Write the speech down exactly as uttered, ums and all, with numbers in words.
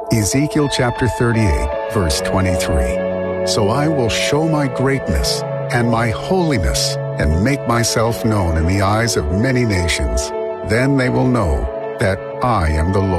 Ezekiel chapter thirty-eight, verse twenty-three. So I will show my greatness and my holiness and make myself known in the eyes of many nations. Then they will know that I am the Lord.